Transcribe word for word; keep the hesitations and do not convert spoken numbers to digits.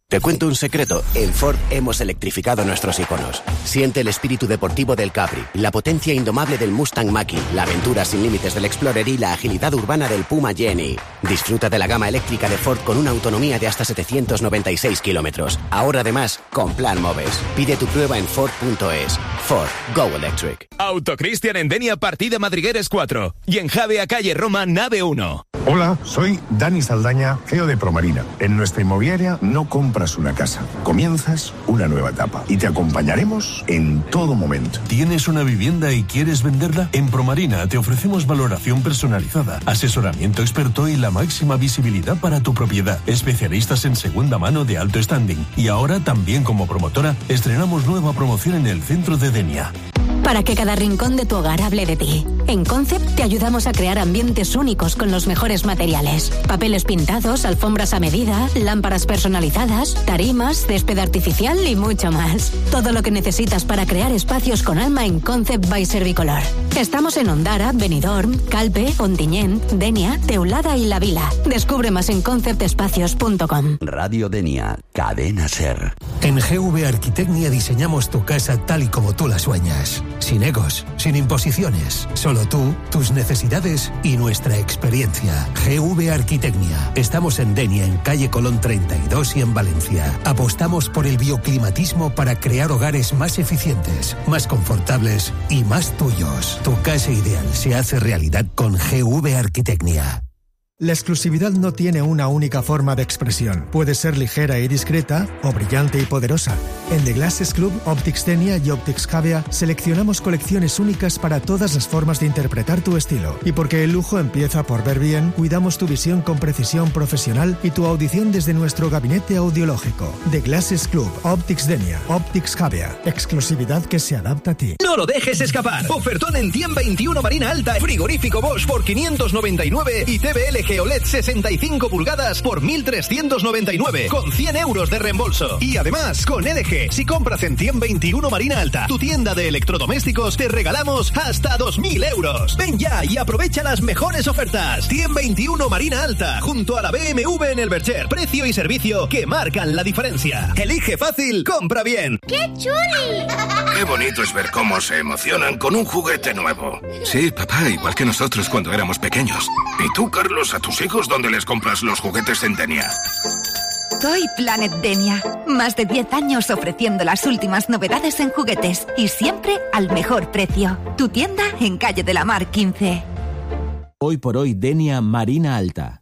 Te cuento un secreto, en Ford hemos electrificado nuestros iconos. Siente el espíritu deportivo del Capri, la potencia indomable del Mustang Mach-E, la aventura sin límites del Explorer y la agilidad urbana del Puma Jenny. Disfruta de la gama eléctrica de Ford con una autonomía de hasta setecientos noventa y seis kilómetros. Ahora además, con Plan Moves. Pide tu prueba en Ford punto es. Ford, Go Electric. Autocristian en Denia, partida Madrigueres cuatro. Y en Javea, calle Roma, nave uno. Hola, soy Dani Saldaña, C E O de Promarina. En nuestra inmobiliaria no compras una casa, comienzas una nueva etapa y te acompañaremos en todo momento. ¿Tienes una vivienda y quieres venderla? En Promarina te ofrecemos valoración personalizada, asesoramiento experto y la máxima visibilidad para tu propiedad. Especialistas en segunda mano de alto standing. Y ahora también como promotora estrenamos nueva promoción en el centro de Denia. Para que cada rincón de tu hogar hable de ti. En Concept te ayudamos a crear ambientes únicos con los mejores materiales. Papeles pintados, alfombras a medida, lámparas personalizadas, tarimas, césped artificial y mucho más. Todo lo que necesitas para crear espacios con alma en Concept by Servicolor. Estamos en Ondara, Benidorm, Calpe, Ontinyent, Denia, Teulada y La Vila. Descubre más en concept espacios punto com. Radio Denia, cadena SER. En G V Arquitecnia diseñamos tu casa tal y como tú la sueñas. Sin egos, sin imposiciones. Solo tú, tus necesidades y nuestra experiencia. G V Arquitecnia. Estamos en Denia, en calle Colón treinta y dos y en Valencia. Apostamos por el bioclimatismo para crear hogares más eficientes, más confortables y más tuyos. Tu casa ideal se hace realidad con G V Arquitecnia. La exclusividad no tiene una única forma de expresión. Puede ser ligera y discreta o brillante y poderosa. En The Glasses Club, Optics Denia y Optics Javea seleccionamos colecciones únicas para todas las formas de interpretar tu estilo. Y porque el lujo empieza por ver bien, cuidamos tu visión con precisión profesional y tu audición desde nuestro gabinete audiológico. The Glasses Club, Optics Denia, Optics Javea. Exclusividad que se adapta a ti. No lo dejes escapar. Ofertón en Tiem veintiuno Marina Alta. Frigorífico Bosch por quinientos noventa y nueve y T V L G O L E D sesenta y cinco pulgadas por mil trescientos noventa y nueve con cien euros de reembolso. Y además, con L G, si compras en Tiem veintiuno Marina Alta, tu tienda de electrodomésticos, te regalamos hasta dos mil euros. Ven ya y aprovecha las mejores ofertas. Tiem veintiuno Marina Alta, junto a la B M W en el Bercher. Precio y servicio que marcan la diferencia. Elige fácil, compra bien. ¡Qué chuli! Qué bonito es ver cómo se emocionan con un juguete nuevo. Sí, papá, igual que nosotros cuando éramos pequeños. ¿Y tú, Carlos, a tus hijos dónde les compras los juguetes en Denia? Toy Planet Denia. Más de diez años ofreciendo las últimas novedades en juguetes y siempre al mejor precio. Tu tienda en Calle de la Mar quince. Hoy por hoy Denia Marina Alta.